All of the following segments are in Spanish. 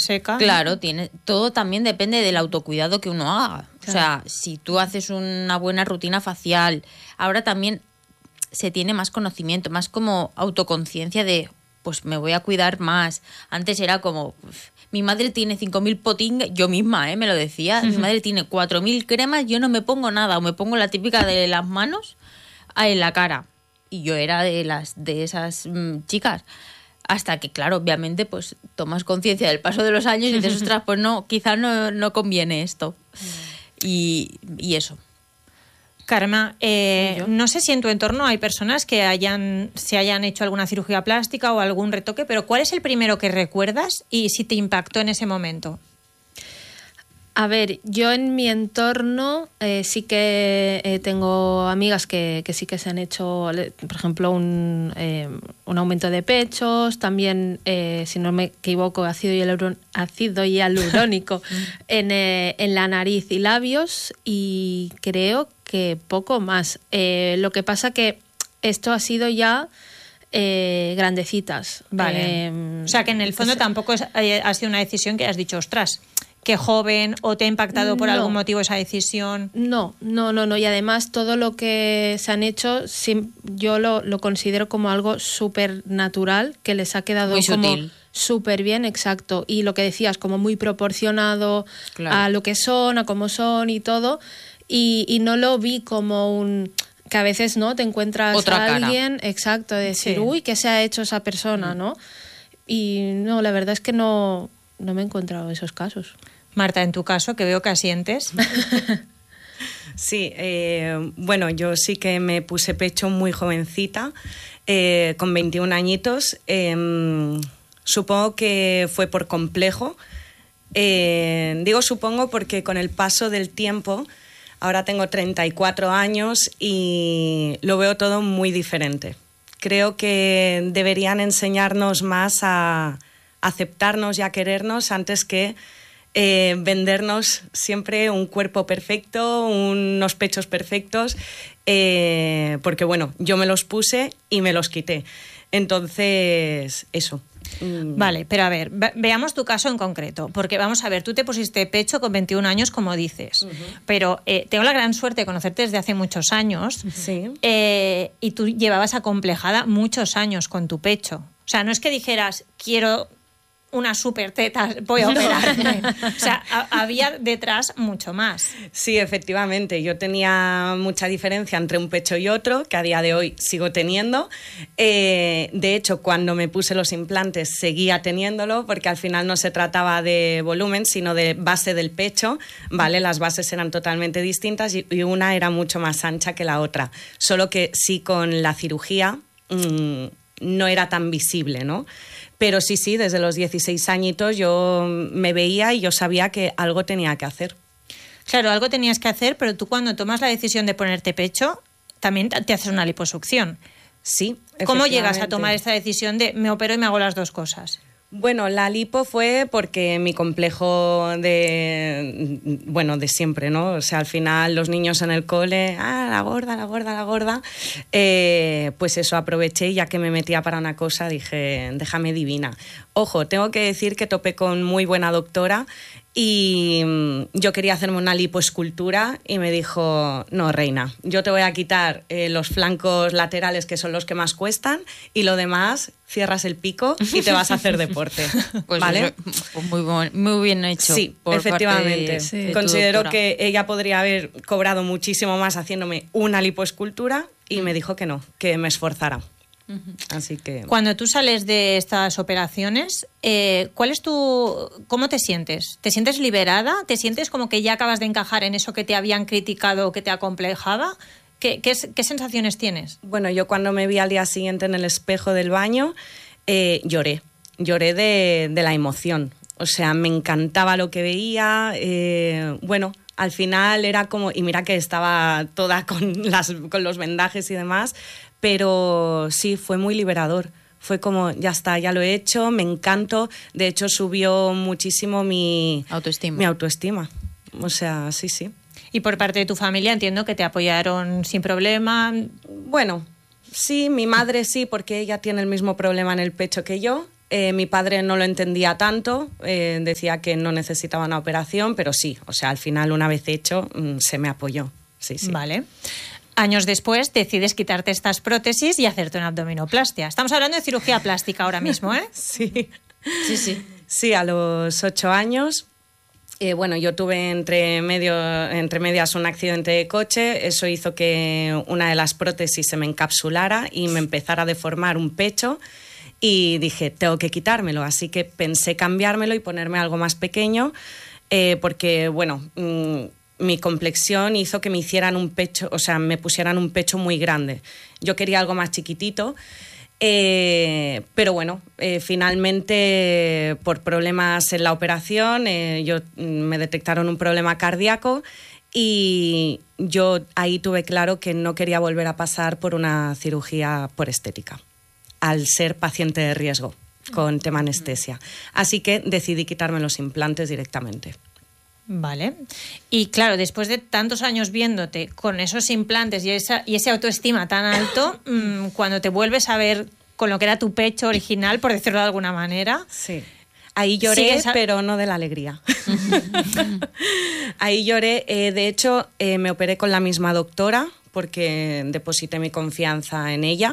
seca. Claro, todo también depende del autocuidado que uno haga. Claro. O sea, si tú haces una buena rutina facial, ahora también se tiene más conocimiento, más como autoconciencia de, pues me voy a cuidar más. Antes era como, mi madre tiene 5.000 potingues, yo misma me lo decía, mi madre tiene 4.000 cremas, yo no me pongo nada, o me pongo la típica de las manos en la cara. Y yo era de esas chicas. Hasta que, claro, obviamente, pues tomas conciencia del paso de los años y dices, ostras, pues no, quizás no conviene esto. Y eso. Karma, no sé si en tu entorno hay personas que se hayan hecho alguna cirugía plástica o algún retoque, pero ¿cuál es el primero que recuerdas y si te impactó en ese momento? A ver, yo en mi entorno sí que tengo amigas que sí que se han hecho, por ejemplo, un aumento de pechos, también, si no me equivoco, ácido hialurónico en la nariz y labios, y creo que poco más. Lo que pasa que esto ha sido ya grandecitas. Vale. O sea que en el fondo tampoco ha sido una decisión que has dicho, ostras, qué joven, o te ha impactado por algún motivo esa decisión. No. Y además todo lo que se han hecho, yo lo considero como algo súper natural, que les ha quedado muy como sutil. Súper bien, exacto. Y lo que decías, como muy proporcionado, claro, a lo que son, a cómo son y todo. Y no lo vi como que a veces, ¿no?, te encuentras otra a alguien, cara. exacto, de decir, Sí. uy, ¿qué se ha hecho esa persona?, ¿no? Y no, la verdad es que no me he encontrado esos casos. Marta, en tu caso, que veo que asientes. Sí, bueno, yo sí que me puse pecho muy jovencita, con 21 añitos. Supongo que fue por complejo. Digo supongo porque con el paso del tiempo, ahora tengo 34 años y lo veo todo muy diferente. Creo que deberían enseñarnos más a aceptarnos y a querernos antes que vendernos siempre un cuerpo perfecto, unos pechos perfectos, porque bueno, yo me los puse y me los quité. Entonces, eso. Vale, pero a ver, veamos tu caso en concreto, porque vamos a ver, tú te pusiste pecho con 21 años, como dices, pero tengo la gran suerte de conocerte desde hace muchos años, sí. Y tú llevabas acomplejada muchos años con tu pecho. O sea, no es que dijeras, quiero una super teta, voy a operarme. O sea, había detrás mucho más. Sí, efectivamente. Yo tenía mucha diferencia entre un pecho y otro, que a día de hoy sigo teniendo. De hecho, cuando me puse los implantes seguía teniéndolo, porque al final no se trataba de volumen, sino de base del pecho, ¿vale? Las bases eran totalmente distintas y una era mucho más ancha que la otra. Solo que sí, con la cirugía no era tan visible, ¿no? Pero sí, desde los 16 añitos yo me veía y yo sabía que algo tenía que hacer. Claro, algo tenías que hacer, pero tú cuando tomas la decisión de ponerte pecho, también te haces una liposucción. Sí. ¿Cómo llegas a tomar esta decisión de me opero y me hago las dos cosas? Bueno, la lipo fue porque mi complejo de siempre, ¿no? O sea, al final los niños en el cole, la gorda, pues eso, aproveché y ya que me metía para una cosa dije, déjame divina. Ojo, tengo que decir que topé con muy buena doctora y yo quería hacerme una lipoescultura y me dijo, no, reina, yo te voy a quitar los flancos laterales, que son los que más cuestan, y lo demás cierras el pico y te vas a hacer deporte. Pues ¿vale? Eso, muy bien hecho. Sí, por efectivamente. parte de Considero tu doctora. que ella podría haber cobrado muchísimo más haciéndome una lipoescultura y me dijo que no, que me esforzara. Así que... Cuando tú sales de estas operaciones, ¿cómo te sientes? ¿Te sientes liberada? ¿Te sientes como que ya acabas de encajar en eso que te habían criticado o que te acomplejaba? ¿Qué sensaciones tienes? Bueno, yo cuando me vi al día siguiente en el espejo del baño, lloré de la emoción. O sea, me encantaba lo que veía, bueno... Al final era como, y mira que estaba toda con los vendajes y demás, pero sí, fue muy liberador. Fue como, ya está, ya lo he hecho, me encanto. De hecho, subió muchísimo mi autoestima. O sea, sí. Y por parte de tu familia entiendo que te apoyaron sin problema. Bueno, sí, mi madre sí, porque ella tiene el mismo problema en el pecho que yo. Mi padre no lo entendía tanto, decía que no necesitaba una operación, pero sí, o sea, al final, una vez hecho, se me apoyó. Sí, sí. Vale. Años después decides quitarte estas prótesis y hacerte una abdominoplastia. Estamos hablando de cirugía plástica ahora mismo, ¿eh? Sí. Sí. Sí, a los 8 años. Bueno, yo tuve entre medias un accidente de coche. Eso hizo que una de las prótesis se me encapsulara y me empezara a deformar un pecho. Y dije, tengo que quitármelo. Así que pensé cambiármelo y ponerme algo más pequeño, porque, bueno, mi complexión hizo que me hicieran un pecho, o sea, me pusieran un pecho muy grande. Yo quería algo más chiquitito, pero bueno, finalmente, por problemas en la operación, me detectaron un problema cardíaco y yo ahí tuve claro que no quería volver a pasar por una cirugía por estética, al ser paciente de riesgo con tema anestesia. Así que decidí quitarme los implantes directamente. Vale. Y claro, después de tantos años viéndote con esos implantes y ese autoestima tan alto, cuando te vuelves a ver con lo que era tu pecho original, por decirlo de alguna manera... Sí. Ahí lloré, pero no de la alegría. Ahí lloré. De hecho, me operé con la misma doctora porque deposité mi confianza en ella.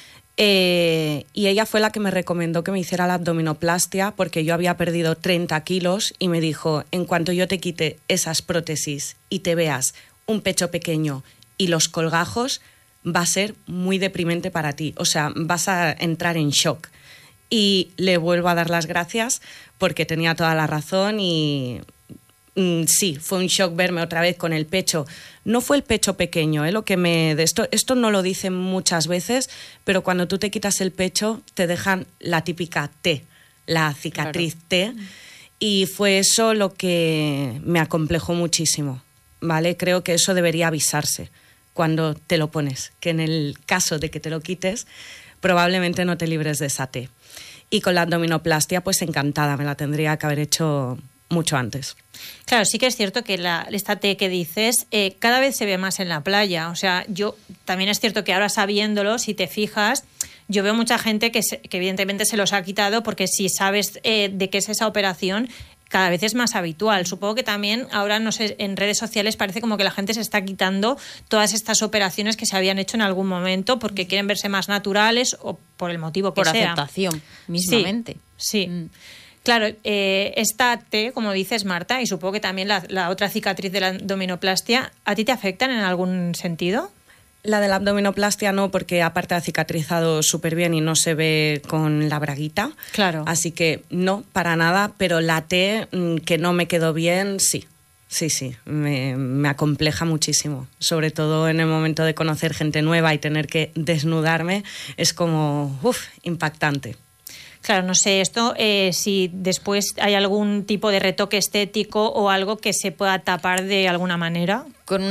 Y ella fue la que me recomendó que me hiciera la abdominoplastia porque yo había perdido 30 kilos y me dijo, en cuanto yo te quite esas prótesis y te veas un pecho pequeño y los colgajos, va a ser muy deprimente para ti. O sea, vas a entrar en shock. Y le vuelvo a dar las gracias porque tenía toda la razón y sí, fue un shock verme otra vez con el pecho. No fue el pecho pequeño, lo que esto no lo dicen muchas veces, pero cuando tú te quitas el pecho te dejan la típica T, la cicatriz T, y fue eso lo que me acomplejó muchísimo, ¿vale? Creo que eso debería avisarse cuando te lo pones, que en el caso de que te lo quites, probablemente no te libres de esa T. Y con la abdominoplastia, pues encantada, me la tendría que haber hecho mucho antes. Claro, sí que es cierto que esta T que dices cada vez se ve más en la playa. O sea, también es cierto que ahora sabiéndolo, si te fijas, yo veo mucha gente que evidentemente se los ha quitado porque si sabes de qué es esa operación, cada vez es más habitual. Supongo que también ahora, no sé, en redes sociales parece como que la gente se está quitando todas estas operaciones que se habían hecho en algún momento porque quieren verse más naturales o por el motivo que sea. Por aceptación, mismamente. Sí. Claro, esta T, como dices, Marta, y supongo que también la otra cicatriz de la abdominoplastia, ¿a ti te afectan en algún sentido? La de la abdominoplastia no, porque aparte ha cicatrizado súper bien y no se ve con la braguita. Claro. Así que no, para nada, pero la T, que no me quedó bien, sí. Sí, me acompleja muchísimo. Sobre todo en el momento de conocer gente nueva y tener que desnudarme, es como, impactante. Claro, no sé, esto si después hay algún tipo de retoque estético o algo que se pueda tapar de alguna manera.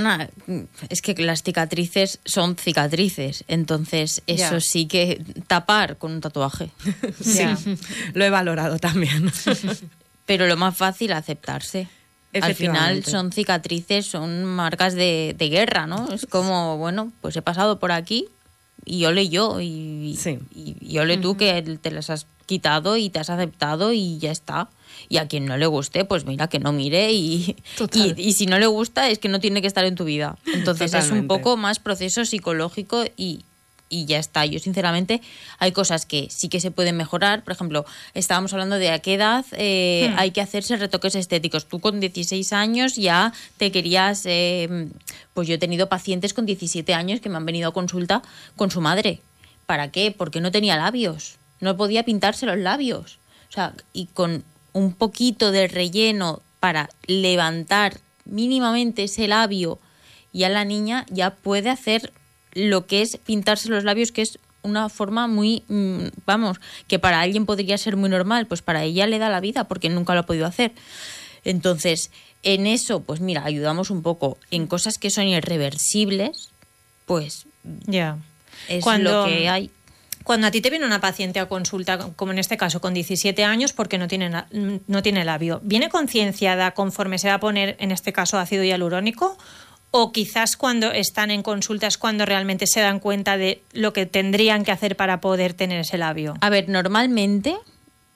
Es que las cicatrices son cicatrices, entonces eso sí que tapar con un tatuaje. Sí, lo he valorado también. Pero lo más fácil, aceptarse. Al final son cicatrices, son marcas de guerra, ¿no? Es como, bueno, pues he pasado por aquí y ole yo y ole tú que te las has quitado y te has aceptado y ya está. Y a quien no le guste, pues mira, que no mire y si no le gusta es que no tiene que estar en tu vida. Entonces es un poco más proceso psicológico y ya está. Yo sinceramente hay cosas que sí que se pueden mejorar. Por ejemplo, estábamos hablando de a qué edad hay que hacerse retoques estéticos. Tú con 16 años ya te querías... pues yo he tenido pacientes con 17 años que me han venido a consulta con su madre. ¿Para qué? Porque no tenía labios. No podía pintarse los labios. O sea, y con un poquito de relleno para levantar mínimamente ese labio, ya la niña ya puede hacer lo que es pintarse los labios, que es una forma muy, que para alguien podría ser muy normal, pues para ella le da la vida porque nunca lo ha podido hacer. Entonces, en eso, pues mira, ayudamos un poco. En cosas que son irreversibles, pues es lo que hay. Cuando a ti te viene una paciente a consulta, como en este caso, con 17 años, porque no tiene labio, ¿viene concienciada conforme se va a poner, en este caso, ácido hialurónico? ¿O quizás cuando están en consulta es cuando realmente se dan cuenta de lo que tendrían que hacer para poder tener ese labio? A ver, normalmente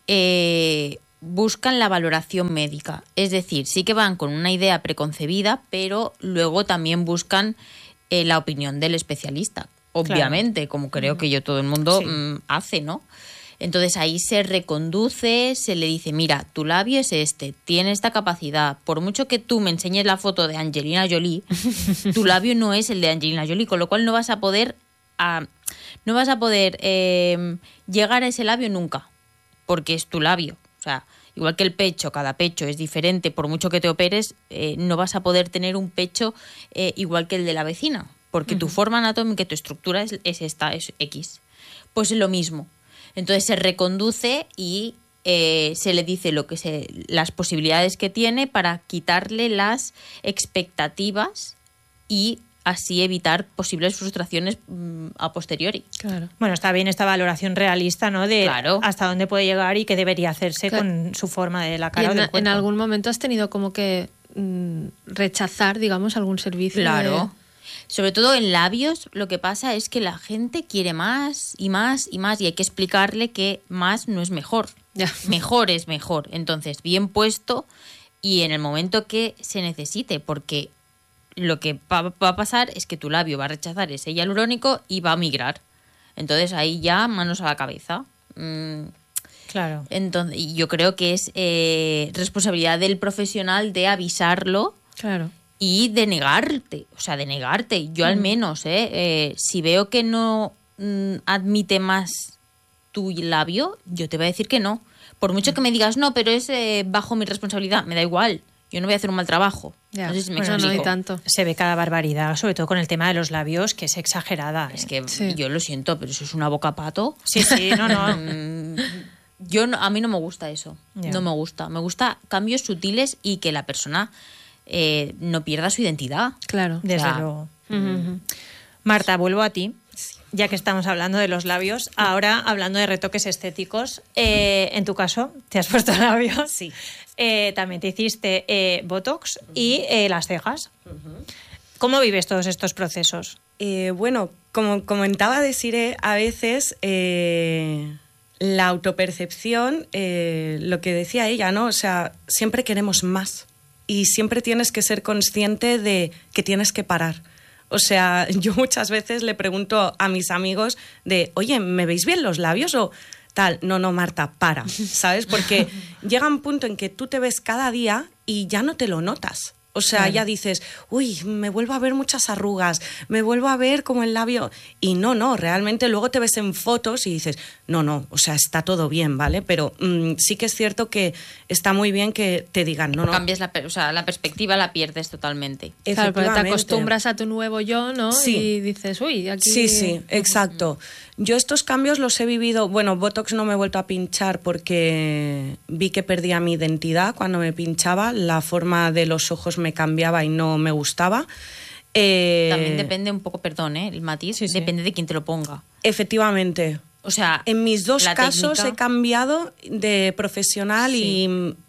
buscan la valoración médica. Es decir, sí que van con una idea preconcebida, pero luego también buscan la opinión del especialista. Obviamente, como creo que todo el mundo hace, ¿no? Entonces ahí se reconduce, se le dice, mira, tu labio es este, tiene esta capacidad. Por mucho que tú me enseñes la foto de Angelina Jolie, tu labio no es el de Angelina Jolie, con lo cual no vas a poder llegar a ese labio nunca, porque es tu labio. O sea, igual que el pecho, cada pecho es diferente, por mucho que te operes, no vas a poder tener un pecho igual que el de la vecina, porque tu forma anatómica, tu estructura es esta, es X. Pues es lo mismo. Entonces se reconduce y se le dice las posibilidades que tiene para quitarle las expectativas y así evitar posibles frustraciones a posteriori. Claro. Bueno, está bien esta valoración realista, ¿no? De Claro. hasta dónde puede llegar y qué debería hacerse con su forma de la cara o del cuerpo. En algún momento has tenido como que rechazar, digamos, algún servicio. Claro. Sobre todo en labios, lo que pasa es que la gente quiere más y más y más y hay que explicarle que más no es mejor. Ya. Mejor es mejor. Entonces, bien puesto y en el momento que se necesite, porque lo que va a pasar es que tu labio va a rechazar ese hialurónico y va a migrar. Entonces, ahí ya manos a la cabeza. Claro. Entonces, y yo creo que es responsabilidad del profesional de avisarlo. Claro. Y de negarte, Yo al menos, si veo que no admite más tu labio, yo te voy a decir que no. Por mucho que me digas, no, pero es bajo mi responsabilidad, me da igual. Yo no voy a hacer un mal trabajo. Ya. No sé si me Bueno, explico. no hay tanto. Se ve cada barbaridad, sobre todo con el tema de los labios, que es exagerada. Es que Sí. yo lo siento, pero eso es una boca pato. Sí, no. A mí no me gusta eso. Ya. No me gusta. Me gusta cambios sutiles y que la persona no pierda su identidad. Claro. Desde O sea, luego. Ujú. Marta, vuelvo a ti. Ya que estamos hablando de los labios, ahora hablando de retoques estéticos, en tu caso, ¿te has puesto labios? Sí. También te hiciste Botox y las cejas. ¿Cómo vives todos estos procesos? Bueno, como comentaba Desiree, a veces la autopercepción, lo que decía ella, ¿no? O sea, siempre queremos más y siempre tienes que ser consciente de que tienes que parar. O sea, yo muchas veces le pregunto a mis amigos de, oye, ¿me veis bien los labios o tal? No, Marta, para, ¿sabes? Porque llega un punto en que tú te ves cada día y ya no te lo notas. O sea, Claro. ya dices, uy, me vuelvo a ver muchas arrugas, me vuelvo a ver como el labio. Y no, realmente luego te ves en fotos y dices, no, o sea, está todo bien, ¿vale? Pero sí que es cierto que está muy bien que te digan, no. Cambias la perspectiva, la pierdes totalmente. Claro, porque te Efectivamente. acostumbras a tu nuevo yo, ¿no? Sí. Y dices, uy, aquí... Sí, exacto. Yo estos cambios los he vivido, bueno, Botox no me he vuelto a pinchar porque vi que perdía mi identidad cuando me pinchaba, la forma de los ojos me cambiaba y no me gustaba. También depende un poco, perdón, el matiz, Sí. depende de quién te lo ponga. Efectivamente. O sea, En mis dos la casos técnica- he cambiado de profesional Sí.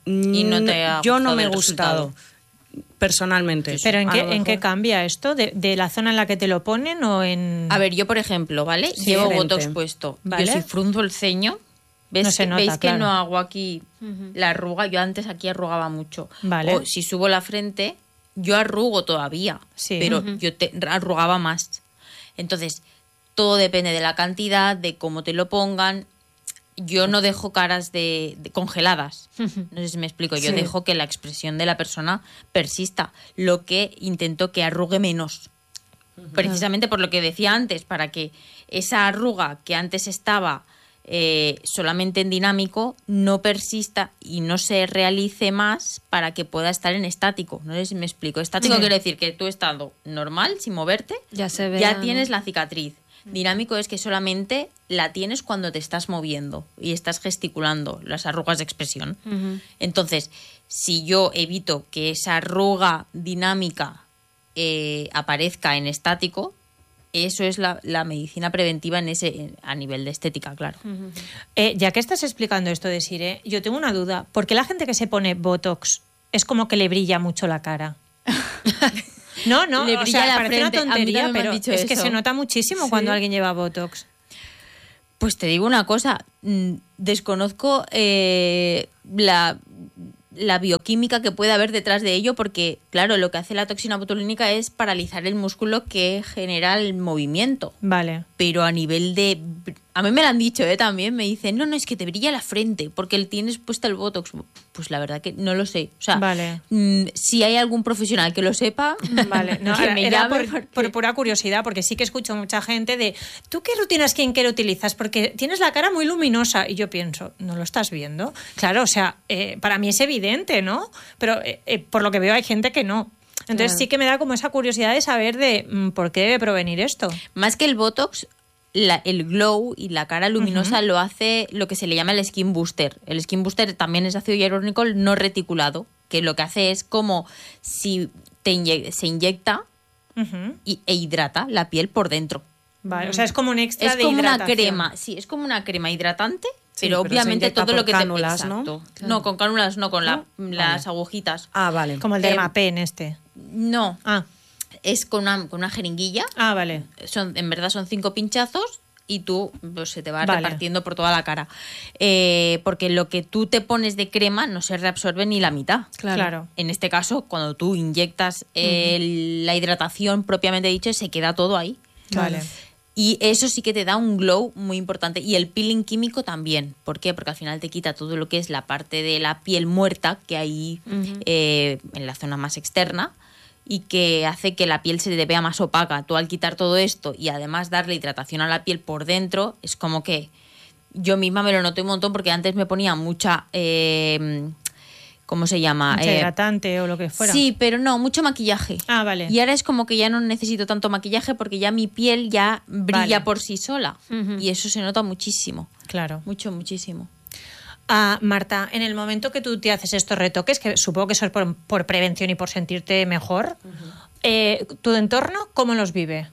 y no te ha yo no gustado me he el gustado, personalmente. ¿Pero A lo en qué mejor. cambia esto? ¿De la zona en la que te lo ponen o en...? A ver, yo por ejemplo, ¿vale? Sí, Llevo diferente. Botox puesto. Vale. Yo si frunzo el ceño, ¿ves No se nota, ¿veis que claro. no hago aquí la arruga? Yo antes aquí arrugaba mucho. Vale. O si subo la frente, yo arrugo todavía, Sí. pero yo arrugaba más. Entonces, todo depende de la cantidad, de cómo te lo pongan. Yo no dejo caras de congeladas. No sé si me explico. Yo Sí. dejo que la expresión de la persona persista. Lo que intento que arrugue menos. Precisamente por lo que decía antes, para que esa arruga que antes estaba solamente en dinámico no persista y no se realice más para que pueda estar en estático. No sé si me explico. Estático Sí. quiere decir que tú estando normal, sin moverte, Ya se ve. ya tienes la cicatriz. Dinámico es que solamente la tienes cuando te estás moviendo y estás gesticulando, las arrugas de expresión. Entonces, si yo evito que esa arruga dinámica aparezca en estático, eso es la medicina preventiva a nivel de estética, claro. Ya que estás explicando esto, Desiree, yo tengo una duda. ¿Por qué la gente que se pone Botox es como que le brilla mucho la cara? No, Le o brilla sea, la parece frente. A una mí tontería, también me han pero dicho es que eso. se nota muchísimo cuando alguien lleva Botox. Pues te digo una cosa, desconozco la bioquímica que puede haber detrás de ello, porque, claro, lo que hace la toxina botulínica es paralizar el músculo que genera el movimiento. Vale. Pero a nivel de... A mí me lo han dicho, también. Me dicen, no, es que te brilla la frente porque tienes puesta el Botox. Pues la verdad que no lo sé. O sea, vale. Si hay algún profesional que lo sepa, vale. No, que me era llame por pura curiosidad, porque sí que escucho mucha gente de, ¿tú qué rutina skincare utilizas? Porque tienes la cara muy luminosa. Y yo pienso, ¿no lo estás viendo? Claro, o sea, para mí es evidente, ¿no? Pero por lo que veo hay gente que no. Entonces sí que me da como esa curiosidad de saber de por qué debe provenir esto. Más que el Botox, el glow y la cara luminosa lo hace lo que se le llama el skin booster. El skin booster también es ácido hialurónico no reticulado, que lo que hace es como si se inyecta e hidrata la piel por dentro. Vale, o sea, es como un extra es de como hidratación. una crema, sí, es como una crema hidratante, Sí, pero obviamente se todo lo que cánulas, te... ¿no? Exacto. Claro. No, con cánulas no, con las Vale. agujitas. Ah, vale. Como el Dermapen este. No, es con una jeringuilla. Vale. En verdad son 5 pinchazos y tú pues, se te va Vale. repartiendo por toda la cara. Porque lo que tú te pones de crema no se reabsorbe ni la mitad. Claro. En este caso, cuando tú inyectas la hidratación propiamente dicho, se queda todo ahí. Vale. Y eso sí que te da un glow muy importante. Y el peeling químico también. ¿Por qué? Porque al final te quita todo lo que es la parte de la piel muerta que hay en la zona más externa y que hace que la piel se te vea más opaca. Tú al quitar todo esto y además darle hidratación a la piel por dentro, es como que yo misma me lo noté un montón porque antes me ponía mucha... ¿cómo se llama? Mucho hidratante o lo que fuera. Sí, pero no, mucho maquillaje. Vale. Y ahora es como que ya no necesito tanto maquillaje porque ya mi piel ya brilla Vale. por sí sola. Y eso se nota muchísimo. Claro. Muchísimo. Marta, en el momento que tú te haces estos retoques, que supongo que eso es por prevención y por sentirte mejor, ¿tu entorno cómo los vive?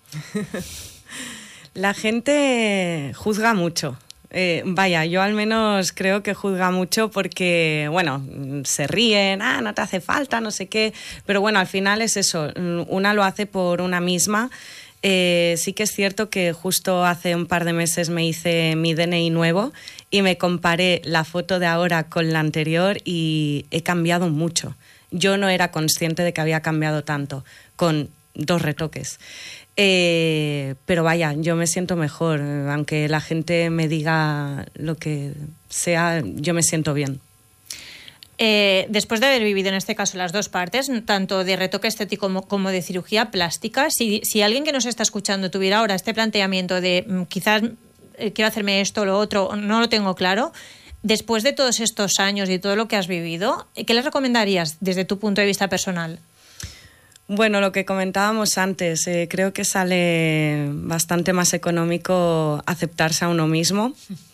La gente juzga mucho. Vaya, yo al menos creo que juzga mucho porque, bueno, se ríen, no te hace falta, no sé qué, pero bueno, al final es eso, una lo hace por una misma. Sí que es cierto que justo hace un par de meses me hice mi DNI nuevo y me comparé la foto de ahora con la anterior y he cambiado mucho. Yo no era consciente de que había cambiado tanto con 2 retoques. Pero vaya, yo me siento mejor. Aunque la gente me diga lo que sea, yo me siento bien. Después de haber vivido en este caso las dos partes, tanto de retoque estético como de cirugía plástica, si alguien que nos está escuchando tuviera ahora este planteamiento de quizás quiero hacerme esto o lo otro, no lo tengo claro, después de todos estos años y todo lo que has vivido, ¿qué les recomendarías desde tu punto de vista personal? Bueno, lo que comentábamos antes, creo que sale bastante más económico aceptarse a uno mismo.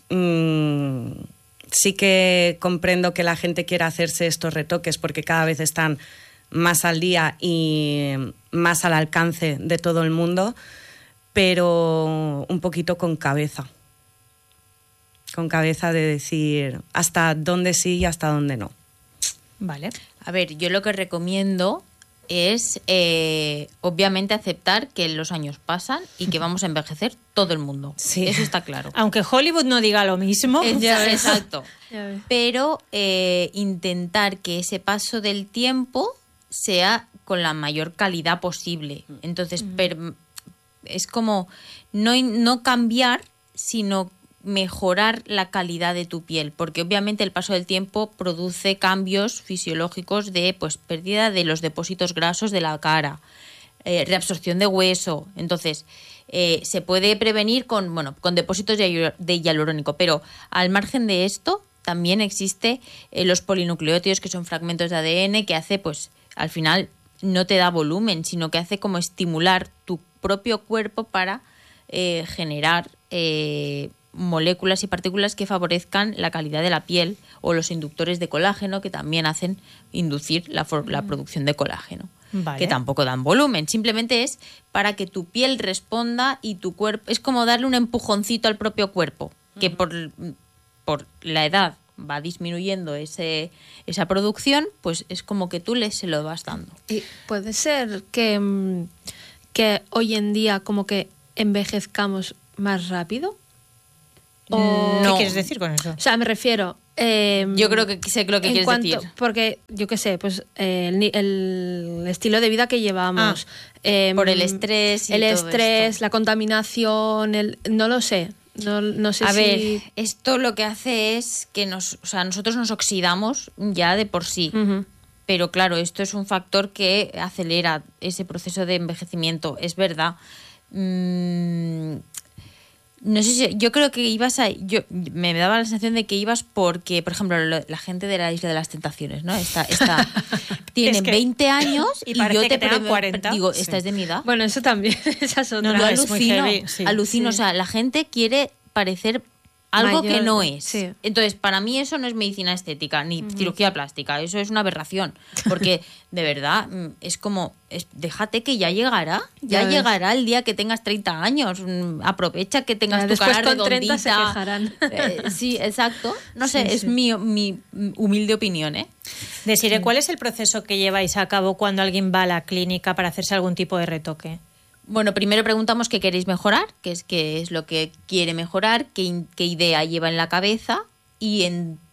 Sí que comprendo que la gente quiera hacerse estos retoques porque cada vez están más al día y más al alcance de todo el mundo, pero un poquito con cabeza. Con cabeza de decir hasta dónde sí y hasta dónde no. Vale. A ver, yo lo que recomiendo es obviamente aceptar que los años pasan y que vamos a envejecer todo el mundo. Sí. Eso está claro. Aunque Hollywood no diga lo mismo. Exacto. Ya ves. Pero intentar que ese paso del tiempo sea con la mayor calidad posible. Entonces, es como no cambiar, sino mejorar la calidad de tu piel, porque obviamente el paso del tiempo produce cambios fisiológicos de pues pérdida de los depósitos grasos de la cara, reabsorción de hueso. Entonces, se puede prevenir con depósitos de hialurónico, pero al margen de esto también existe los polinucleótidos, que son fragmentos de ADN que hace, pues al final no te da volumen, sino que hace como estimular tu propio cuerpo para generar moléculas y partículas que favorezcan la calidad de la piel, o los inductores de colágeno, que también hacen inducir la producción de colágeno. Vale. Que tampoco dan volumen, simplemente es para que tu piel responda y tu cuerpo, es como darle un empujoncito al propio cuerpo, que por la edad va disminuyendo esa producción, pues es como que tú se lo vas dando. Y puede ser que hoy en día como que envejezcamos más rápido. O... ¿Qué No. quieres decir con eso? O sea, me refiero... Yo creo que sé lo que en quieres cuanto, decir. porque, yo qué sé, pues el estilo de vida que llevamos. Por el estrés y el todo estrés, esto. la contaminación, no lo sé. No sé A si... ver, esto lo que hace es que nosotros nos oxidamos ya de por sí. Ujú. Pero claro, esto es un factor que acelera ese proceso de envejecimiento, es verdad. No sé si, yo creo que me daba la sensación de que ibas porque, por ejemplo, la gente de la Isla de las Tentaciones, ¿no? Tienen Es que- 20 años y y parece yo que te tengan 40. digo, Sí. esta es de mi edad. Bueno, eso también, esa es otra. No, Yo es muy alucino, heavy, sí. alucino, Sí. o sea, la gente quiere parecer algo Mayor, que no es. sí. Entonces, para mí eso no es medicina estética ni cirugía plástica, eso es una aberración, porque de verdad es como, déjate que ya llegará, Ya ya ves. llegará el día que tengas 30 años, aprovecha que tengas Ya, tu después cara con 30 se redondita. quejarán. Sí, exacto. No sé, Sí, es sí. mi humilde opinión, ¿eh? Desiree, ¿cuál es el proceso que lleváis a cabo cuando alguien va a la clínica para hacerse algún tipo de retoque? Bueno, primero preguntamos qué queréis mejorar, qué es lo que quiere mejorar, qué idea lleva en la cabeza y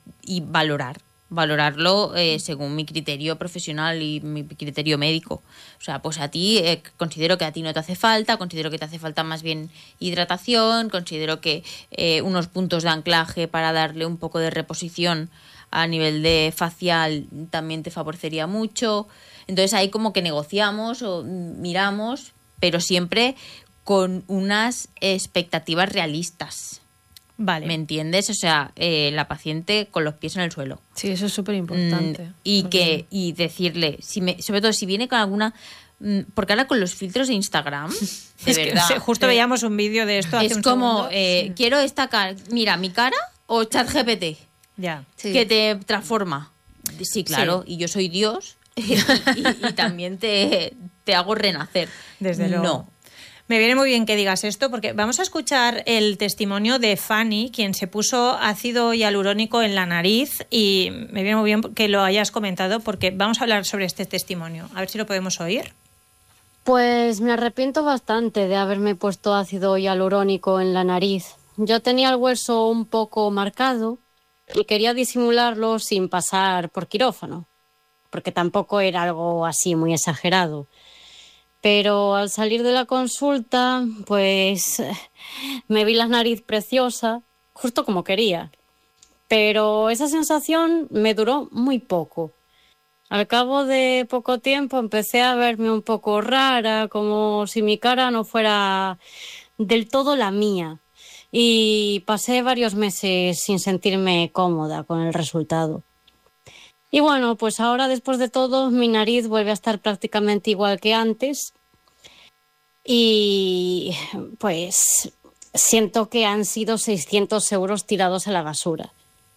valorarlo según mi criterio profesional y mi criterio médico. O sea, pues a ti considero que a ti no te hace falta, considero que te hace falta más bien hidratación, considero que unos puntos de anclaje para darle un poco de reposición a nivel de facial también te favorecería mucho. Entonces ahí como que negociamos o miramos, pero siempre con unas expectativas realistas. Vale. ¿Me entiendes? O sea, la paciente con los pies en el suelo. Sí, eso es súper importante. Y decirle, sobre todo si viene con alguna... Porque ahora con los filtros de Instagram, de Es que verdad, justo veíamos un vídeo de esto hace es un como, segundo. quiero esta cara, mira, mi cara o ChatGPT, Ya. Sí. que te transforma. Sí, claro, y yo soy Dios y también te hago renacer. Desde luego. No. Me viene muy bien que digas esto porque vamos a escuchar el testimonio de Fanny, quien se puso ácido hialurónico en la nariz, y me viene muy bien que lo hayas comentado porque vamos a hablar sobre este testimonio. A ver si lo podemos oír. Pues me arrepiento bastante de haberme puesto ácido hialurónico en la nariz. Yo tenía el hueso un poco marcado y quería disimularlo sin pasar por quirófano, porque tampoco era algo así muy exagerado. Pero al salir de la consulta, pues me vi la nariz preciosa, justo como quería. Pero esa sensación me duró muy poco. Al cabo de poco tiempo empecé a verme un poco rara, como si mi cara no fuera del todo la mía. Y pasé varios meses sin sentirme cómoda con el resultado. Y bueno, pues ahora después de todo mi nariz vuelve a estar prácticamente igual que antes. Y pues siento que han sido 600 euros tirados a la basura.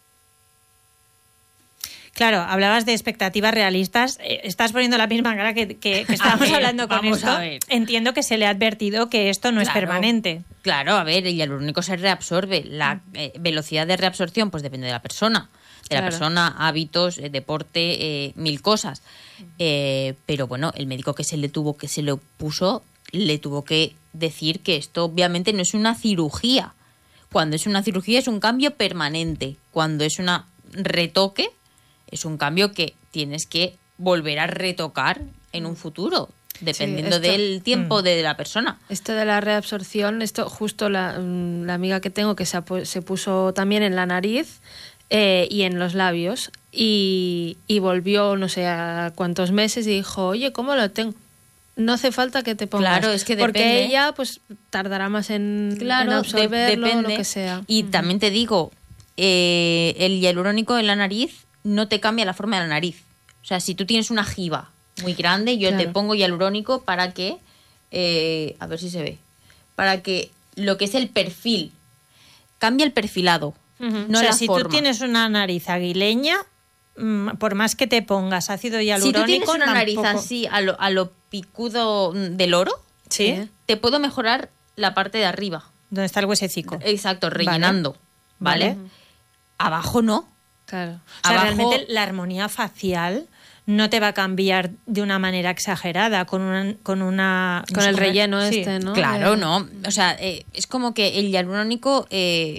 Claro, hablabas de expectativas realistas. Estás poniendo la misma cara que estábamos ver, hablando con vamos esto. a ver. Entiendo que se le ha advertido que esto no es Claro. permanente. Claro, a ver, el hialurónico se reabsorbe. La velocidad de reabsorción pues depende de la persona. De la Claro. persona, hábitos, deporte, mil cosas. Pero bueno, el médico que se lo puso, le tuvo que decir que esto obviamente no es una cirugía. Cuando es una cirugía es un cambio permanente. Cuando es una retoque, es un cambio que tienes que volver a retocar en un futuro, dependiendo esto- del tiempo de la persona. Esto de la reabsorción, esto justo la amiga que tengo que se puso también en la nariz y en los labios y volvió no sé a cuántos meses y dijo, oye, ¿cómo lo tengo? No hace falta que te pongas. Claro, es que porque depende. ella pues tardará más en absorberlo, depende. lo que sea. Y también te digo, el hialurónico en la nariz no te cambia la forma de la nariz. O sea, si tú tienes una jiba muy grande, yo te Claro. pongo hialurónico para que, a ver si se ve, para que lo que es el perfil, cambia el perfilado, no o sea, la si forma. tú tienes una nariz aguileña, por más que te pongas ácido hialurónico... Si tú tienes una nariz tampoco- así a lo picudo del oro, ¿Sí? te puedo mejorar la parte de arriba. ¿Dónde está el huesecico? Exacto, rellenando, ¿vale? Vale. Abajo no. Claro. O sea, Abajo- realmente la armonía facial no te va a cambiar de una manera exagerada con una... Con no el sé, relleno sí. este, ¿no? Claro, no. O sea, es como que el hialurónico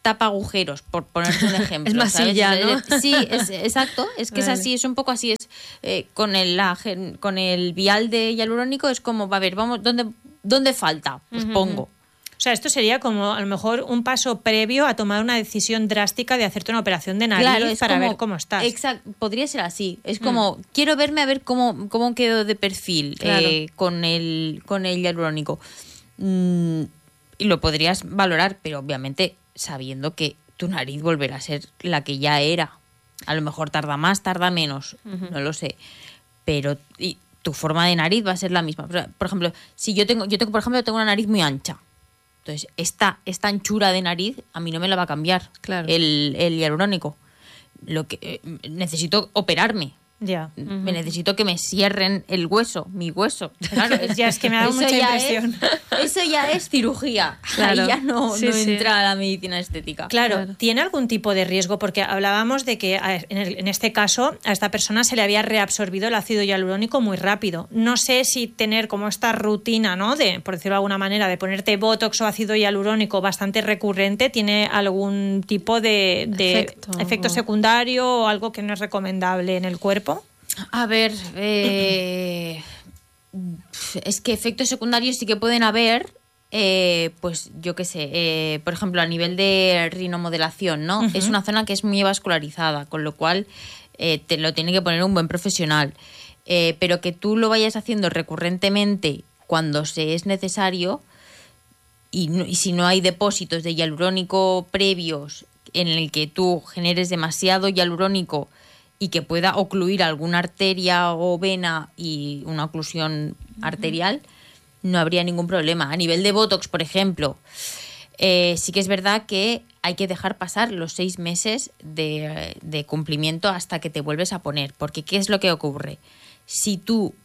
tapa agujeros, por ponerte un ejemplo. Es masilla, ¿sabes? ¿no? Sí, exacto. Es que Vale. es así, es un poco así. Es con el vial de hialurónico es como, a ver, vamos, ¿dónde falta? Pues pongo. O sea, esto sería como a lo mejor un paso previo a tomar una decisión drástica de hacerte una operación de nariz Claro, es para como- ver cómo estás. Exacto, podría ser así. Es como, quiero verme a ver cómo quedo de perfil Claro. con el hialurónico. Y lo podrías valorar, pero obviamente sabiendo que tu nariz volverá a ser la que ya era. A lo mejor tarda más, tarda menos, no lo sé. Pero tu forma de nariz va a ser la misma. Por ejemplo, si yo tengo, por ejemplo, tengo una nariz muy ancha. Entonces, esta anchura de nariz a mí no me la va a cambiar Claro. el hialurónico. Lo que necesito operarme. Ya. Me necesito que me cierren el hueso, mi hueso. Claro, Ya, es que me ha dado eso mucha ya impresión. eso ya es cirugía. Claro. Ahí ya no Sí, sí. entra la medicina estética. Claro, ¿tiene algún tipo de riesgo? Porque hablábamos de que en este caso a esta persona se le había reabsorbido el ácido hialurónico muy rápido. No sé si tener como esta rutina, ¿no? De, por decirlo de alguna manera, de ponerte botox o ácido hialurónico bastante recurrente, ¿tiene algún tipo de efecto secundario o algo que no es recomendable en el cuerpo? A ver, es que efectos secundarios sí que pueden haber, pues yo qué sé, por ejemplo, a nivel de rinomodelación, ¿no? Es una zona que es muy vascularizada, con lo cual te lo tiene que poner un buen profesional. Pero que tú lo vayas haciendo recurrentemente cuando se es necesario y si no hay depósitos de hialurónico previos en el que tú generes demasiado hialurónico y que pueda ocluir alguna arteria o vena y una oclusión arterial, no habría ningún problema. A nivel de Botox, por ejemplo, sí que es verdad que hay que dejar pasar los 6 meses de cumplimiento hasta que te vuelves a poner. Porque ¿qué es lo que ocurre? Si tú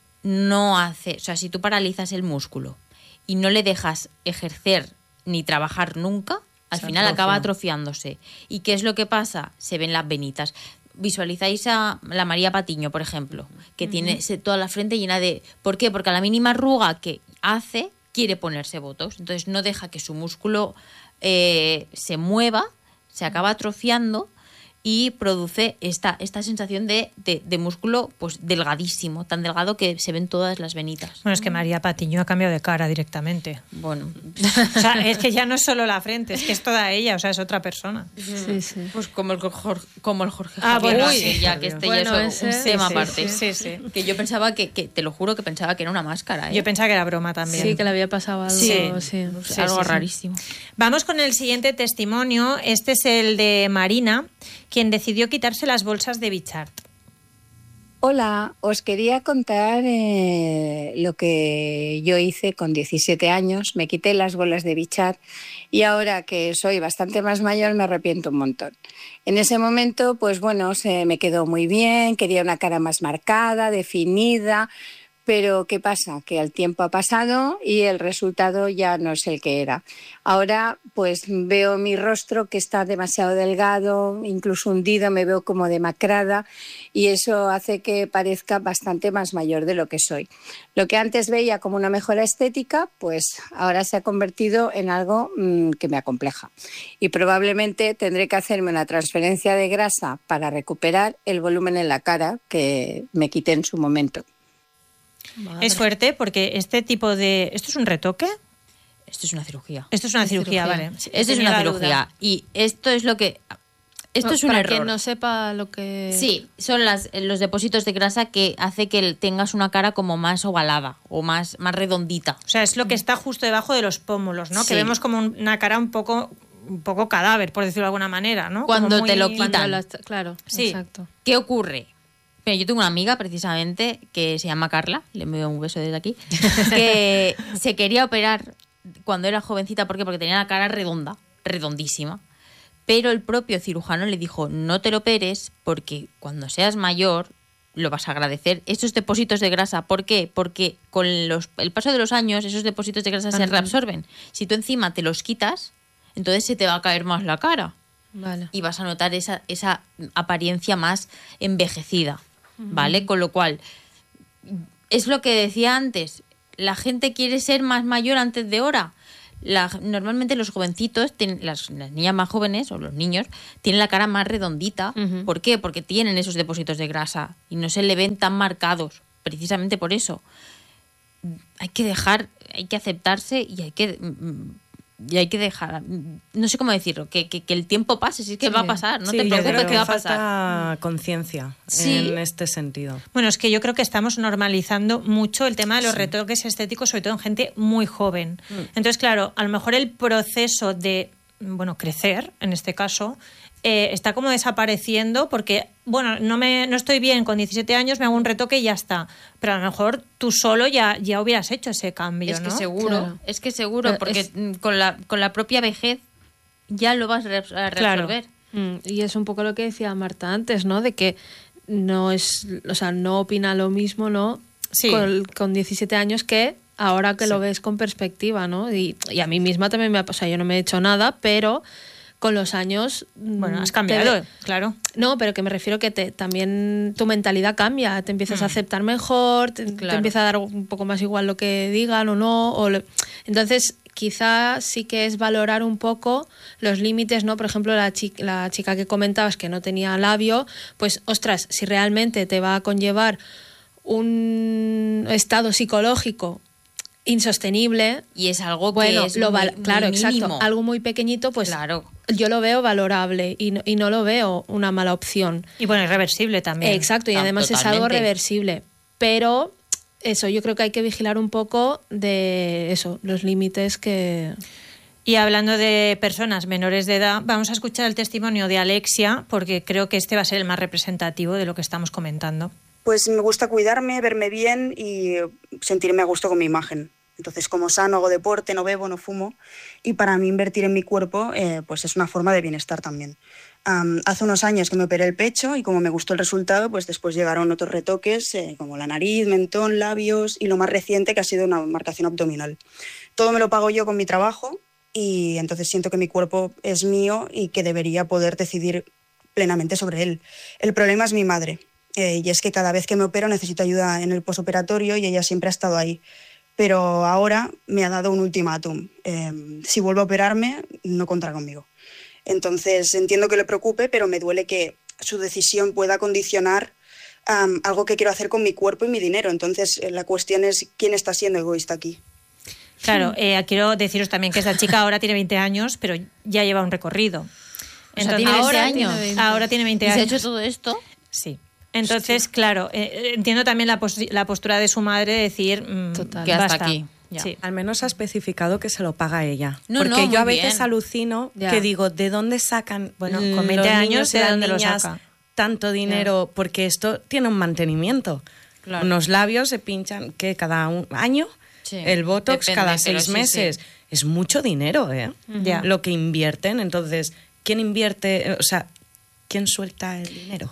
si tú paralizas el músculo y no le dejas ejercer ni trabajar nunca, al final acaba atrofiándose. ¿Y qué es lo que pasa? Se ven las venitas. Visualizáis a la María Patiño, por ejemplo, que tiene toda la frente llena de... ¿Por qué? Porque a la mínima arruga que hace, quiere ponerse botox. Entonces no deja que su músculo se mueva, se acaba atrofiando y produce esta sensación de músculo pues delgadísimo, tan delgado que se ven todas las venitas. Bueno, es que María Patiño ha cambiado de cara directamente. Bueno, O sea, es que ya no es solo la frente, es que es toda ella, o sea, es otra persona. Sí, sí. pues como el Jorge Ah, Javier, bueno, sí, sí, ya que este bueno, ya es un ese- tema sí, aparte. sí. Que yo pensaba que te lo juro que pensaba que era una máscara. Yo pensaba que era broma también. Sí, que le había pasado algo. Sí. Sí. Sí, algo sí, sí. rarísimo. Vamos con el siguiente testimonio. Este es el de Marina, quien decidió quitarse las bolsas de Bichart. Hola, os quería contar lo que yo hice con 17 años. Me quité las bolas de Bichart y ahora que soy bastante más mayor me arrepiento un montón. En ese momento, pues bueno, se me quedó muy bien, quería una cara más marcada, definida, pero ¿qué pasa? Que el tiempo ha pasado y el resultado ya no es el que era. Ahora pues veo mi rostro que está demasiado delgado, incluso hundido, me veo como demacrada y eso hace que parezca bastante más mayor de lo que soy. Lo que antes veía como una mejora estética, pues ahora se ha convertido en algo que me acompleja. Y probablemente tendré que hacerme una transferencia de grasa para recuperar el volumen en la cara que me quité en su momento. Es fuerte porque este tipo de... ¿Esto es un retoque? Esto es una cirugía. Esto es una cirugía, vale. Sí, Esto es tenía una la cirugía. duda. Y esto es lo que... Esto es un Para error. quien no sepa lo que... Sí, son los depósitos de grasa que hace que tengas una cara como más ovalada o más redondita. O sea, es lo que está justo debajo de los pómulos, ¿no? Sí. Que vemos como una cara un poco cadáver, por decirlo de alguna manera, ¿no? Cuando Como muy- te lo Cuando quitan. Claro, Sí. exacto. ¿Qué ocurre? Mira, yo tengo una amiga precisamente que se llama Carla, le envío un beso desde aquí, que se quería operar cuando era jovencita. ¿Por qué? Porque tenía la cara redondísima. Pero el propio cirujano le dijo, no te lo operes porque cuando seas mayor lo vas a agradecer. Estos depósitos de grasa, ¿por qué? Porque con el paso de los años esos depósitos de grasa se reabsorben. Si tú encima te los quitas, entonces se te va a caer más la cara Vale. y vas a notar esa apariencia más envejecida, ¿vale? Con lo cual, es lo que decía antes, la gente quiere ser más mayor antes de hora. Normalmente los jovencitos, las niñas más jóvenes o los niños, tienen la cara más redondita. Ujú. ¿Por qué? Porque tienen esos depósitos de grasa y no se le ven tan marcados, precisamente por eso. Hay que aceptarse y hay que dejar, no sé cómo decirlo, que el tiempo pase, si es que va a pasar, no Sí, te yo preocupes creo que va a falta pasar. conciencia Sí. en este sentido. Bueno, es que yo creo que estamos normalizando mucho el tema de los retoques estéticos, sobre todo en gente muy joven. Entonces, claro, a lo mejor el proceso de, crecer, en este caso, está como desapareciendo porque, no estoy bien con 17 años, me hago un retoque y ya está. Pero a lo mejor tú solo ya hubieras hecho ese cambio, Es ¿no? que seguro, Pero porque con la propia vejez ya lo vas a resolver. Y es un poco lo que decía Marta antes, ¿no? De que no opina lo mismo, ¿no? Sí. Con 17 años que ahora que lo ves con perspectiva, ¿no? Y a mí misma también me ha pasado, yo no me he hecho nada, pero con los años... Bueno, has cambiado, claro. No, pero que me refiero que también tu mentalidad cambia, te empiezas a aceptar mejor, te empieza a dar un poco más igual lo que digan o no. Entonces, quizá sí que es valorar un poco los límites, ¿no? Por ejemplo, la chica que comentabas que no tenía labio, pues, ostras, si realmente te va a conllevar un estado psicológico insostenible, Y es algo bueno, que es claro, muy exacto, mínimo. algo muy pequeñito, pues Claro. yo lo veo valorable y no lo veo una mala opción. Y bueno, irreversible también. Exacto, y además es algo Totalmente. reversible. Pero eso, yo creo que hay que vigilar un poco de eso, los límites que... Y hablando de personas menores de edad, vamos a escuchar el testimonio de Alexia, porque creo que este va a ser el más representativo de lo que estamos comentando. Pues me gusta cuidarme, verme bien y sentirme a gusto con mi imagen. Entonces, como sano, hago deporte, no bebo, no fumo. Y para mí invertir en mi cuerpo pues es una forma de bienestar también. Hace unos años que me operé el pecho y como me gustó el resultado, pues después llegaron otros retoques como la nariz, mentón, labios y lo más reciente que ha sido una marcación abdominal. Todo me lo pago yo con mi trabajo y entonces siento que mi cuerpo es mío y que debería poder decidir plenamente sobre él. El problema es mi madre y es que cada vez que me opero necesito ayuda en el posoperatorio y ella siempre ha estado ahí. Pero ahora me ha dado un ultimátum. Si vuelvo a operarme, no contará conmigo. Entonces entiendo que le preocupe, pero me duele que su decisión pueda condicionar algo que quiero hacer con mi cuerpo y mi dinero. Entonces la cuestión es quién está siendo egoísta aquí. Claro, quiero deciros también que esta chica ahora tiene 20 años, pero ya lleva un recorrido. O sea, tiene 20 años. Ahora tiene 20 ¿Y años. se ha hecho todo esto? Sí. Entonces, claro, entiendo también la postura de su madre de decir Total. Que hasta basta. aquí. Ya. Sí. Al menos ha especificado que se lo paga ella. No, Porque no, yo a muy veces bien. alucino Ya. que digo, ¿de dónde sacan Bueno, con los 20 años, niños y ¿de las dónde lo niñas saca? tanto dinero? Porque esto tiene un mantenimiento. Claro. Unos labios se pinchan que cada año, Sí. el Botox Depende, cada pero 6 sí, meses. sí. Es mucho dinero, ¿eh? Ya. Lo que invierten. Entonces, ¿quién invierte? O sea, ¿quién suelta el dinero?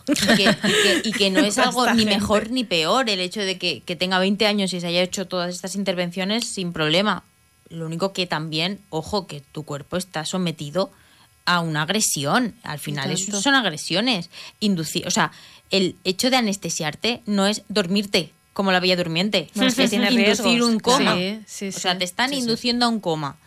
Y que no es Toda algo esta ni gente. mejor ni peor el hecho de que tenga 20 años y se haya hecho todas estas intervenciones sin problema. Lo único que también, ojo, que tu cuerpo está sometido a una agresión. Al final tanto. eso son agresiones. O sea, el hecho de anestesiarte no es dormirte como la Bella Durmiente. No, es que tiene inducir riesgos. un coma. Sí, sí, O sea, sí. te están induciendo a un coma.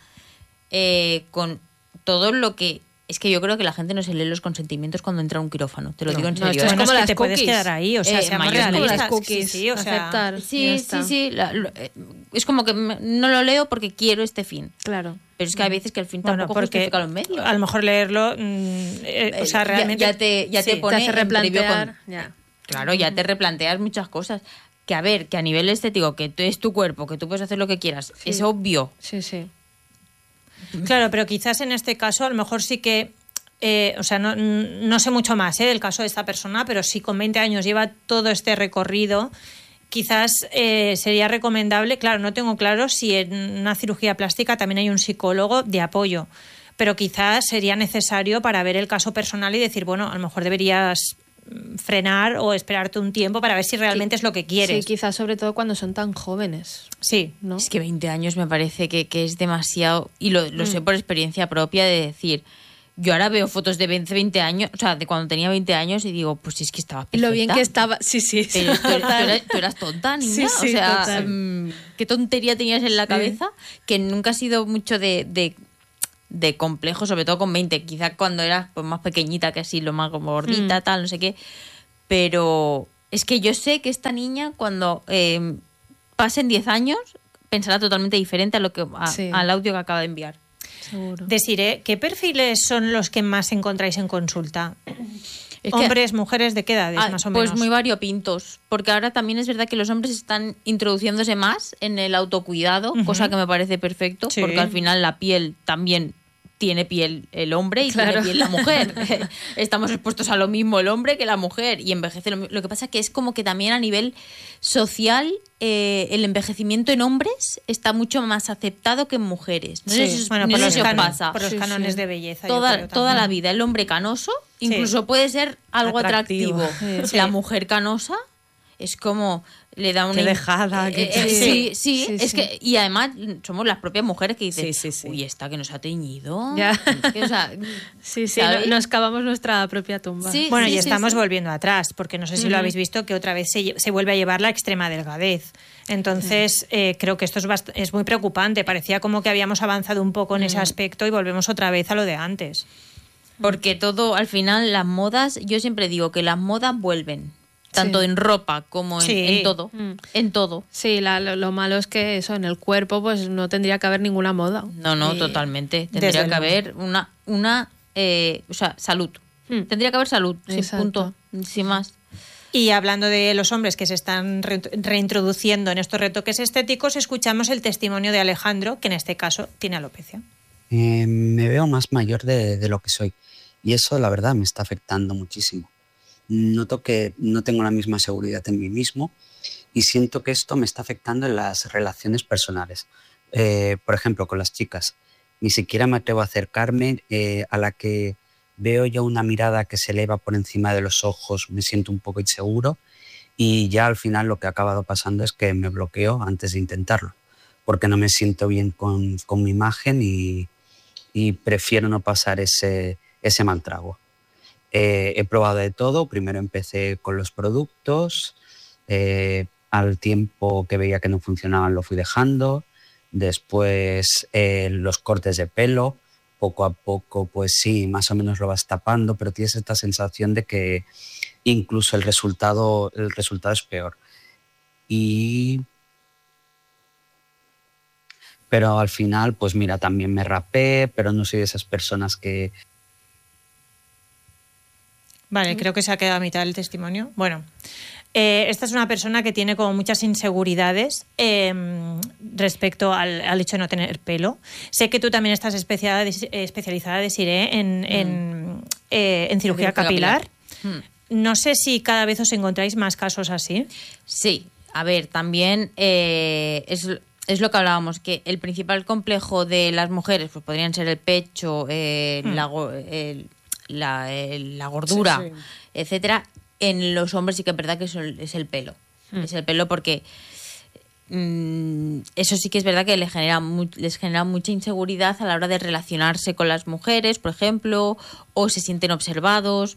Con todo lo que... Es que yo creo que la gente no se lee los consentimientos cuando entra a un quirófano. Te lo digo en no, serio. esto es ¿eh? como es que las te puedes cookies. quedar ahí, o sea, seamos mayor como las realistas. cookies, Sí, o sea, aceptar. Ya Sí, está. sí. Es como que no lo leo porque quiero este fin. Claro. Pero es que hay veces que el fin bueno, tampoco porque justifica los medios. a lo mejor leerlo, o sea, realmente... Ya te Sí. pone Te hace en previo replantear. Ya. Claro, ya te replanteas muchas cosas. Que a ver, que a nivel estético, que es tu cuerpo, que tú puedes hacer lo que quieras, Sí. es obvio. Sí, sí. Claro, pero quizás en este caso a lo mejor sí que, o sea, no sé mucho más del caso de esta persona, pero si con 20 años lleva todo este recorrido, quizás sería recomendable, claro, no tengo claro si en una cirugía plástica también hay un psicólogo de apoyo, pero quizás sería necesario para ver el caso personal y decir, bueno, a lo mejor deberías frenar o esperarte un tiempo para ver si realmente es lo que quieres. Sí, quizás sobre todo cuando son tan jóvenes, Sí. ¿no? Es que 20 años me parece que es demasiado, y lo sé por experiencia propia de decir, Yo ahora veo fotos de 20 años, o sea, de cuando tenía 20 años y digo, pues es que estaba perfecta. Lo bien que estaba. Sí. Pero tú eras tonta, niña. Sí, o sea, total. qué tontería tenías en la cabeza, que nunca ha sido mucho de complejo, sobre todo con 20. Quizás cuando eras pues, más pequeñita, que así, lo más como gordita, tal, no sé qué. Pero es que yo sé que esta niña, cuando pasen 10 años, pensará totalmente diferente a al audio que acaba de enviar. Seguro. Desiree, ¿qué perfiles son los que más encontráis en consulta? Es que- Hombres, mujeres, ¿de qué edades más o menos? Pues muy variopintos, porque ahora también es verdad que los hombres están introduciéndose más en el autocuidado, cosa que me parece perfecto, Sí. porque al final la piel también tiene piel el hombre y Claro. tiene piel la mujer. Estamos expuestos a lo mismo el hombre que la mujer y envejece lo que pasa es que es como que también a nivel social el envejecimiento en hombres está mucho más aceptado que en mujeres. No sé si os- Bueno, no por sé los, si os pasa. por los cánones de belleza. yo Toda, creo toda la también. vida el hombre canoso Sí. incluso puede ser algo Atractivo. atractivo. Sí. La mujer canosa es como le da una Qué dejada, qué sí, Sí, es sí. que y además somos las propias mujeres que dicen, Sí. uy, esta que nos ha teñido. Ya. Es que, o sea, Sí, ¿sabéis? nos cavamos nuestra propia tumba. Sí, Bueno, sí, y sí, estamos sí. volviendo atrás, porque no sé si lo habéis visto, que otra vez se vuelve a llevar la extrema delgadez. Entonces, creo que esto es muy preocupante. Parecía como que habíamos avanzado un poco en ese aspecto y volvemos otra vez a lo de antes. Porque todo, al final, las modas, yo siempre digo que las modas vuelven. Tanto Sí. en ropa como Sí. en todo. En todo. Sí, lo malo es que eso, en el cuerpo, pues no tendría que haber ninguna moda. No, Y- totalmente. Desde Tendría que luego. haber o sea, salud. Tendría que haber salud, sí, Exacto. punto. Sin más. Y hablando de los hombres que se están reintroduciendo en estos retoques estéticos, escuchamos el testimonio de Alejandro, que en este caso tiene alopecia. Me veo más mayor de lo que soy y eso la verdad me está afectando muchísimo. Noto que no tengo la misma seguridad en mí mismo y siento que esto me está afectando en las relaciones personales. Por ejemplo, con las chicas. Ni siquiera me atrevo a acercarme a la que veo ya una mirada que se eleva por encima de los ojos, me siento un poco inseguro y ya al final lo que ha acabado pasando es que me bloqueo antes de intentarlo porque no me siento bien con mi imagen y prefiero no pasar ese mal trago. He probado de todo. Primero empecé con los productos. Al tiempo que veía que no funcionaban lo fui dejando. Después los cortes de pelo. Poco a poco, pues sí, más o menos lo vas tapando, pero tienes esta sensación de que incluso el resultado es peor. Pero al final, pues mira, también me rapé, pero no soy de esas personas que... Vale, creo que se ha quedado a mitad del testimonio. Bueno, esta es una persona que tiene como muchas inseguridades respecto al hecho de no tener pelo. Sé que tú también estás especializada, Desiree, en cirugía capilar. No sé si cada vez os encontráis más casos así. Sí, a ver, también es lo que hablábamos, que el principal complejo de las mujeres pues podrían ser el pecho, la gordura, Sí. etcétera. En los hombres sí que es verdad que es el pelo. Es el pelo porque eso sí que es verdad que les genera mucha inseguridad a la hora de relacionarse con las mujeres, por ejemplo, o se sienten observados.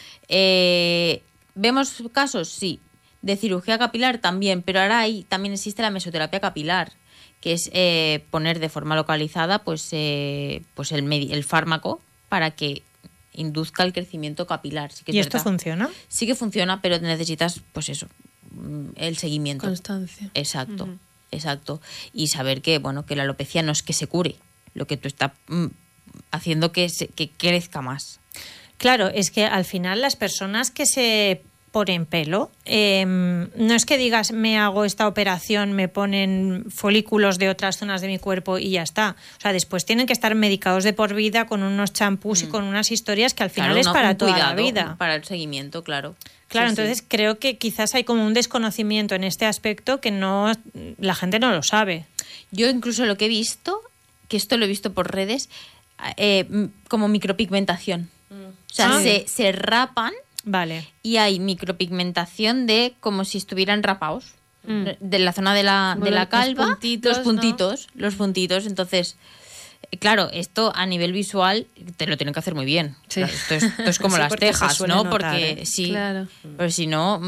¿Vemos casos? Sí. De cirugía capilar también, pero ahora también existe la mesoterapia capilar, que es poner de forma localizada pues el fármaco para que induzca el crecimiento capilar. Sí que es ¿Y esto verdad. funciona? Sí que funciona, pero necesitas, pues eso, el seguimiento. Constancia. Exacto, exacto. Y saber que, bueno, que la alopecia no es que se cure, lo que tú estás haciendo que crezca más. Claro, es que al final las personas que se ponen pelo, no es que digas me hago esta operación, me ponen folículos de otras zonas de mi cuerpo y ya está. O sea, después tienen que estar medicados de por vida con unos champús y con unas historias que al final Claro, es para un toda cuidado, la vida. para el seguimiento, claro. Claro, Sí, sí. entonces creo que quizás hay como un desconocimiento en este aspecto que la gente no lo sabe. Yo incluso lo que he visto, que esto lo he visto por redes, como micropigmentación. O sea, Ah. se rapan Vale. y hay micropigmentación de como si estuvieran rapados. De la zona de la Bueno, calva, los puntitos, los puntitos. Entonces, Claro, esto a nivel visual te lo tienen que hacer muy bien. Sí. Claro, esto es como Sí, las porque se cejas, suele ¿no? notar, Porque sí, Claro. pero si no,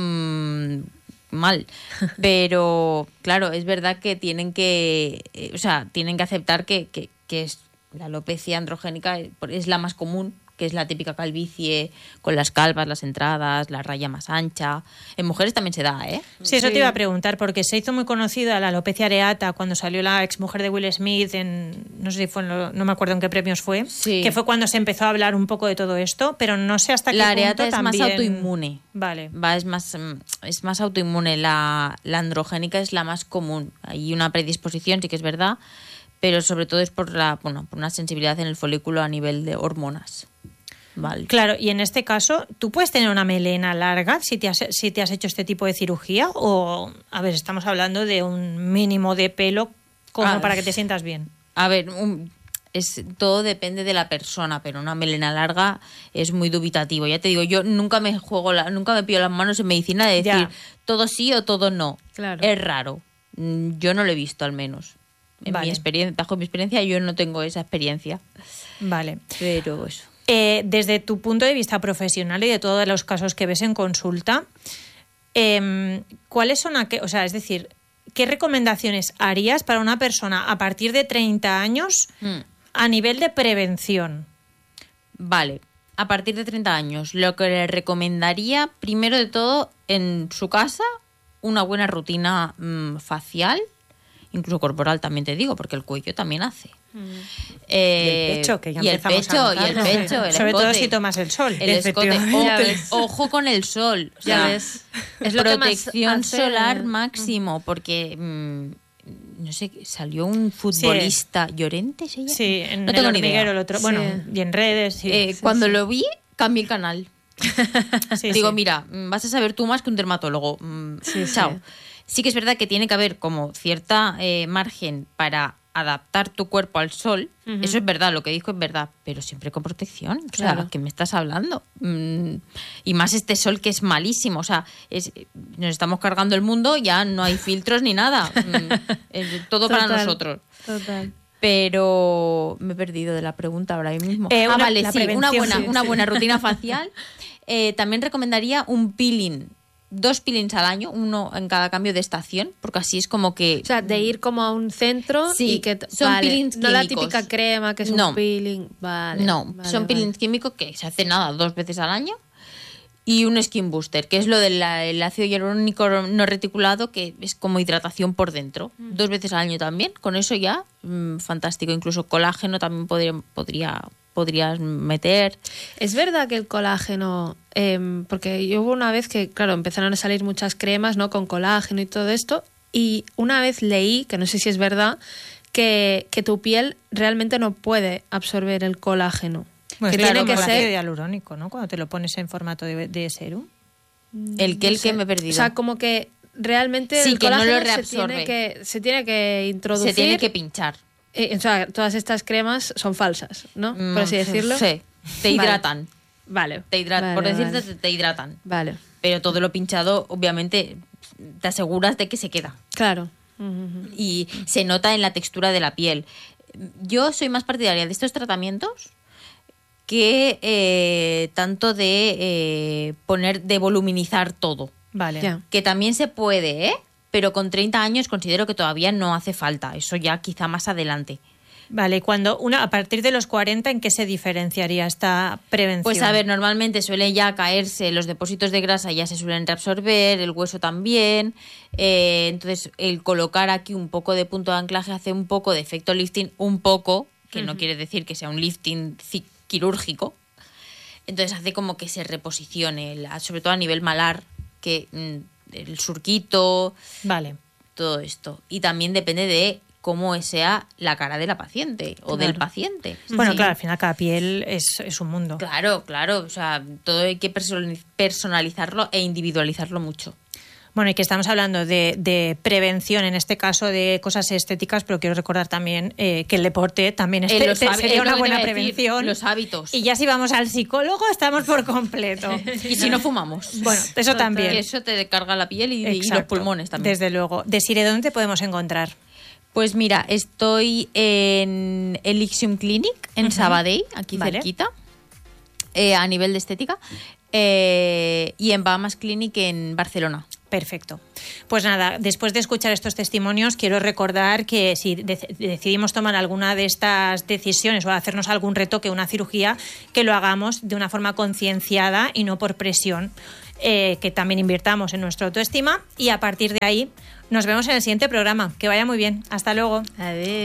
mal. Pero claro, es verdad que tienen que, tienen que aceptar que es la alopecia androgénica es la más común, que es la típica calvicie con las calvas, las entradas, la raya más ancha. En mujeres también se da, ¿eh? Sí, eso te iba a preguntar, porque se hizo muy conocida la alopecia areata cuando salió la exmujer de Will Smith no sé si fue, no me acuerdo en qué premios fue, Sí. que fue cuando se empezó a hablar un poco de todo esto, pero no sé hasta qué La punto areata es también... más autoinmune. Vale. Es más autoinmune. La androgénica es la más común. Hay una predisposición, sí que es verdad, pero sobre todo es por una sensibilidad en el folículo a nivel de hormonas. Vale. Claro, y en este caso, ¿tú puedes tener una melena larga si te has hecho este tipo de cirugía? O, a ver, estamos hablando de un mínimo de pelo como para que te sientas bien. A ver, todo depende de la persona, pero una melena larga es muy dubitativo. Ya te digo, yo nunca me pillo las manos en medicina de decir todo sí o todo no. Claro. Es raro. Yo no lo he visto, al menos. Vale. Bajo mi experiencia, yo no tengo esa experiencia. Vale. Pero eso. Desde tu punto de vista profesional y de todos los casos que ves en consulta, ¿cuáles son es decir, qué recomendaciones harías para una persona a partir de 30 años a nivel de prevención? Vale, a partir de 30 años, lo que le recomendaría, primero de todo, en su casa, una buena rutina facial, incluso corporal también te digo, porque el cuello también hace. Y el pecho, que ya empezamos a notar. Y el pecho, el sobre escote. todo si tomas el sol. El escote. Ya ves. Ojo con el sol. O Ya sea, ves. Es lo que más protección hace- solar máximo, porque no sé, salió un futbolista Llorente, ¿se llama? Sí, en no tengo el ni idea. hormiguero, el otro. Sí. Bueno, y en redes. Sí. Cuando lo vi, cambié el canal. Sí, Digo, sí. mira, vas a saber tú más que un dermatólogo. Chao. Sí que es verdad que tiene que haber como cierta margen para adaptar tu cuerpo al sol. Eso es verdad, lo que dijo es verdad, pero siempre con protección. O sea, Claro. ¿qué me estás hablando? Y más este sol que es malísimo. O sea, nos estamos cargando el mundo, ya no hay filtros ni nada. Todo para Total, nosotros. Total. Pero me he perdido de la pregunta ahora mismo. Vale, la sí, prevención, una buena rutina facial. También recomendaría un peeling. 2 peelings al año, uno en cada cambio de estación, porque así es como que... O sea, de ir como a un centro Sí, y que... son peelings no la químicos. típica crema que es No. un peeling. Vale. No, vale, son vale. peelings químicos que se hace 2 veces al año. Y un skin booster, que es lo del el ácido hialurónico no reticulado, que es como hidratación por dentro. 2 veces al año también. Con eso ya, fantástico. Incluso colágeno también podrías meter. Es verdad que el colágeno, porque yo hubo una vez que, claro, empezaron a salir muchas cremas, ¿no? Con colágeno y todo esto, y una vez leí, que no sé si es verdad, que tu piel realmente no puede absorber el colágeno. Bueno, que claro, tiene que como el ácido ser... hialurónico, ¿no? Cuando te lo pones en formato de serum. El que me he perdido. O sea, como que realmente Sí, el que no colágeno lo reabsorbe. se tiene que introducir. Se tiene que pinchar. O sea, todas estas cremas son falsas, ¿no? Por así decirlo. Sí, te hidratan. Vale. Por Vale, decirte, vale. te hidratan. Vale. Pero todo lo pinchado, obviamente, te aseguras de que se queda. Claro. Y se nota en la textura de la piel. Yo soy más partidaria de estos tratamientos que tanto de de voluminizar todo. Vale. Ya. Que también se puede, ¿eh? Pero con 30 años considero que todavía no hace falta. Eso ya quizá más adelante. Vale, a partir de los 40, ¿en qué se diferenciaría esta prevención? Pues a ver, normalmente suele ya caerse, los depósitos de grasa ya se suelen reabsorber, el hueso también. Entonces, el colocar aquí un poco de punto de anclaje hace un poco de efecto lifting, un poco, que no quiere decir que sea un lifting quirúrgico. Entonces hace como que se reposicione, sobre todo a nivel malar, que el surquito, Vale. todo esto. Y también depende de cómo sea la cara de la paciente o del paciente. Bueno, Sí. claro, al final cada piel es un mundo. Claro, o sea, todo hay que personalizarlo e individualizarlo mucho. Bueno, y que estamos hablando de prevención, en este caso de cosas estéticas, pero quiero recordar también que el deporte también sería una buena prevención. Los hábitos. Y ya si vamos al psicólogo, estamos por completo. Y si no fumamos. Bueno, eso también. Que eso te carga la piel y los Exacto. pulmones también. Desde luego. Desiree, ¿dónde te podemos encontrar? Pues mira, estoy en Elysium Clinic, en Sabadell, aquí cerquita, a nivel de estética, y en Bahamas Clinic en Barcelona. Perfecto. Pues nada, después de escuchar estos testimonios, quiero recordar que si decidimos tomar alguna de estas decisiones o hacernos algún retoque, una cirugía, que lo hagamos de una forma concienciada y no por presión, que también invirtamos en nuestra autoestima y a partir de ahí nos vemos en el siguiente programa. Que vaya muy bien. Hasta luego. Adiós.